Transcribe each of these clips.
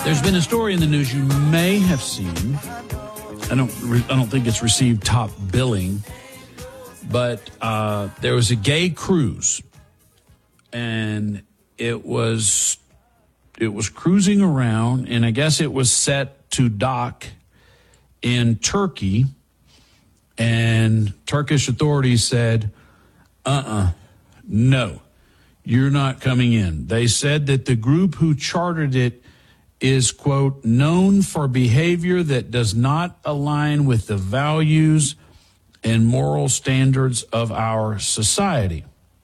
There's been a story in the news you may have seen. I don't think it's received top billing, but there was a gay cruise, and it was cruising around, and I guess it was set to dock in Turkey, and Turkish authorities said, no, you're not coming in. They said that the group who chartered it is, quote, known for behavior that does not align with the values and moral standards of our society.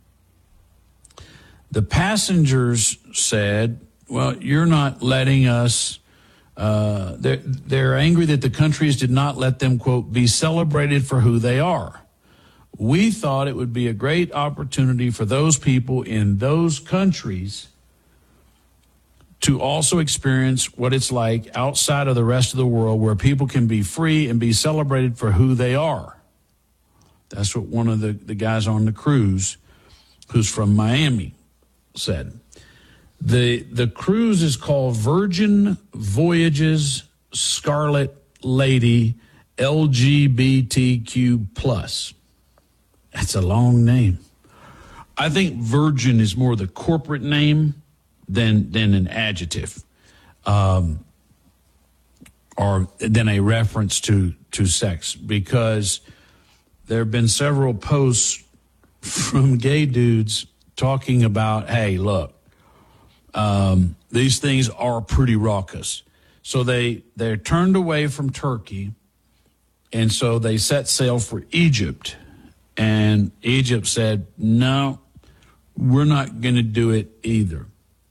The passengers said, well, you're not letting us, they're angry that the countries did not let them, quote, be celebrated for who they are. We thought it would be a great opportunity for those people in those countries to also experience what it's like outside of the rest of the world, where people can be free and be celebrated for who they are. That's what one of the guys on the cruise, who's from Miami, said. The cruise is called Virgin Voyages Scarlet Lady LGBTQ+. That's a long name. I think Virgin is more the corporate name than an adjective, or than a reference to sex, because there have been several posts from gay dudes talking about, hey, look, these things are pretty raucous. So they're turned away from Turkey, and so they set sail for Egypt. And Egypt said, no, we're not going to do it either.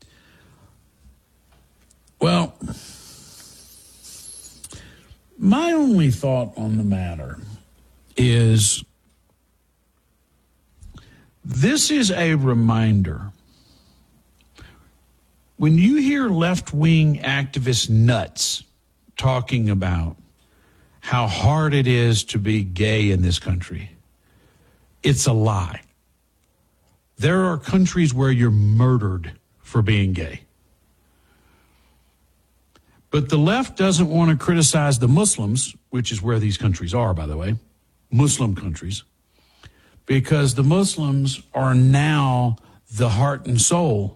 Well, my only thought on the matter is this is a reminder. When you hear left-wing activist nuts talking about how hard it is to be gay in this country, it's a lie. There are countries where you're murdered for being gay. But the left doesn't want to criticize the Muslims, which is where these countries are, by the way, Muslim countries, because the Muslims are now the heart and soul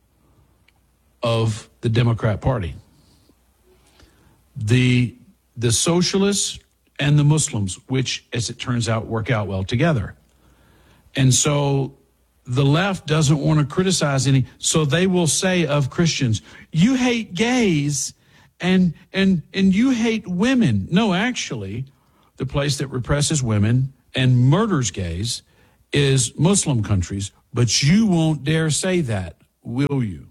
of the Democrat Party. The socialists and the Muslims, which, as it turns out, work out well together. And so the left doesn't want to criticize any, so they will say of Christians, you hate gays and you hate women. No, actually, the place that represses women and murders gays is Muslim countries, but you won't dare say that, will you?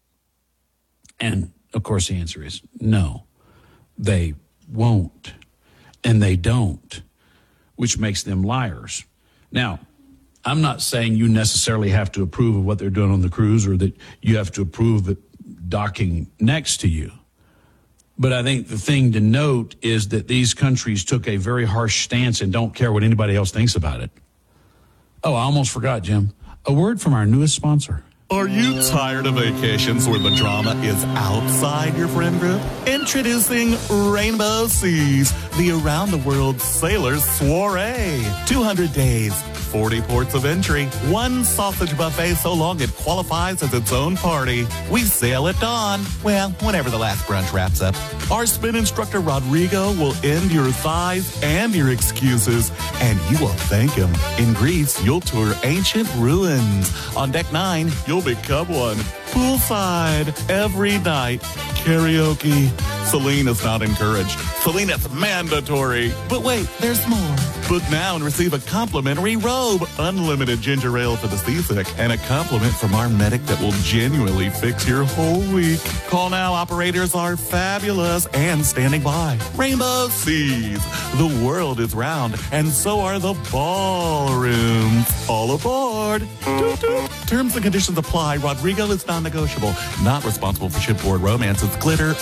And, of course, the answer is no, they won't, and they don't, which makes them liars. Now, I'm not saying you necessarily have to approve of what they're doing on the cruise, or that you have to approve of it docking next to you. But I think the thing to note is that these countries took a very harsh stance and don't care what anybody else thinks about it. Oh, I almost forgot, Jim. A word from our newest sponsor. Are you tired of vacations where the drama is outside your friend group? Introducing Rainbow Seas, the around-the-world sailors soiree. 200 days, 40 ports of entry, one sausage buffet so long it qualifies as its own party. We sail at dawn. Well, whenever the last brunch wraps up. Our spin instructor Rodrigo will end your thighs and your excuses, and you will thank him. In Greece, you'll tour ancient ruins. On deck 9, you'll become one. Poolside, every night, karaoke. Celine is not encouraged. Celine is mandatory. But wait, there's more. Book now and receive a complimentary robe, unlimited ginger ale for the seasick, and a compliment from our medic that will genuinely fix your whole week. Call now. Operators are fabulous and standing by. Rainbow Seas. The world is round, and so are the ballrooms. All aboard. Doot, doot. Terms and conditions apply. Rodrigo is non-negotiable. Not responsible for shipboard romances, glitter,